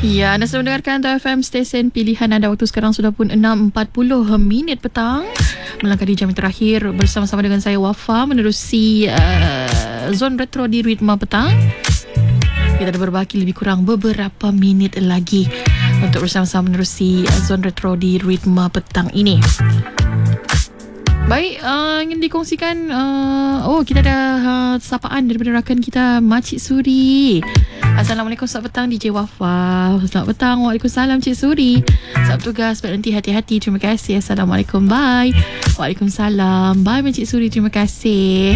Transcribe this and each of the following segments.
Ya, anda sedang mendengarkan Tau FM, stesen pilihan anda. Waktu sekarang sudah pun 6.40 petang. Melangkah di jam yang terakhir bersama-sama dengan saya Wafa menerusi Zon Retro di Ritma Petang. Kita ada berbaki lebih kurang beberapa minit lagi untuk bersama-sama menerusi Zon Retro di Ritma Petang ini. Baik, ingin dikongsikan kita ada sapaan daripada rakan kita Makcik Suri. Assalamualaikum, selamat petang DJ Wafa. Selamat petang, waalaikumsalam Cik Suri. Selamat tugas, baik nanti hati-hati. Terima kasih. Assalamualaikum, bye. Waalaikumsalam, bye Makcik Suri, terima kasih.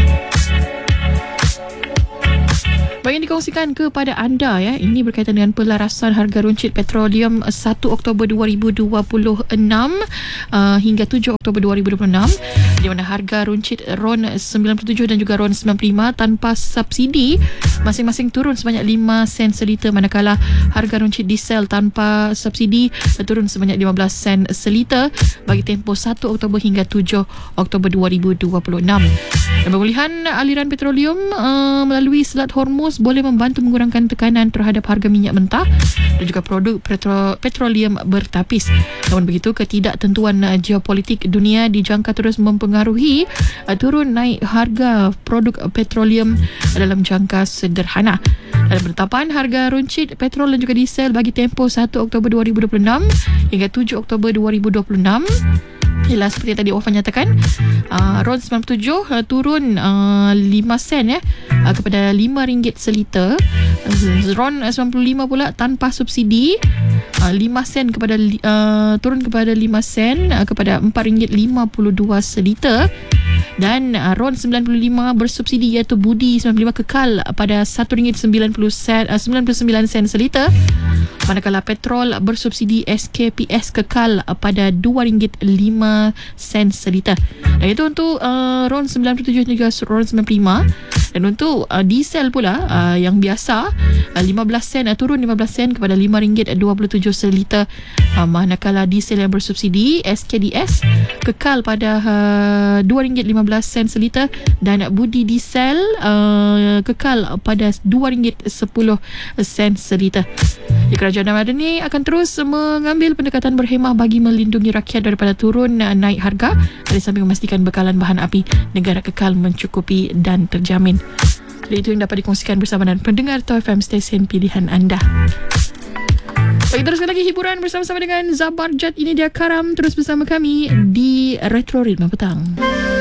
Baik, yang dikongsikan kepada anda ya, ini berkaitan dengan pelarasan harga runcit petroleum 1 Oktober 2026 hingga 7 Oktober 2026, di mana harga runcit RON 97 dan juga RON 95 tanpa subsidi masing-masing turun sebanyak 5 sen seliter, manakala harga runcit diesel tanpa subsidi turun sebanyak 15 sen seliter bagi tempoh 1 Oktober hingga 7 Oktober 2026. Dan pemulihan aliran petroleum melalui Selat Hormuz boleh membantu mengurangkan tekanan terhadap harga minyak mentah dan juga produk petroleum bertapis. Namun begitu, ketidaktentuan geopolitik dunia dijangka terus mempengaruhi turun naik harga produk petroleum dalam jangka sederhana. Dalam penetapan harga runcit petrol dan juga diesel bagi tempoh 1 Oktober 2026 hingga 7 Oktober 2026, ialah seperti yang tadi Wafa nyatakan, RON 97 turun 5 sen kepada RM5 seliter. RON 95 pula tanpa subsidi 5 sen kepada turun kepada 5 sen kepada RM4.52 seliter. Dan RON 95 bersubsidi iaitu Budi 95 kekal pada RM1.99 seliter, manakala petrol bersubsidi SKPS kekal pada RM2.05 seliter. Dan itu untuk RON 97 dan juga RON 95. Dan untuk diesel pula yang biasa 15 sen turun 15 sen kepada RM5.27 seliter, manakala diesel yang bersubsidi SKDS kekal pada RM2.15 seliter, dan Budi diesel kekal pada RM2.10 seliter. Kerajaan Madani akan terus mengambil pendekatan berhemah bagi melindungi rakyat daripada turun naik harga, dari samping memastikan bekalan bahan api negara kekal mencukupi dan terjamin. Itu yang dapat dikongsikan bersama dengan pendengar Tau FM, stesen pilihan anda. Baik, teruskan lagi hiburan bersama-sama dengan Zabarjat. Ini dia Karam, terus bersama kami di Retro Ritma Petang.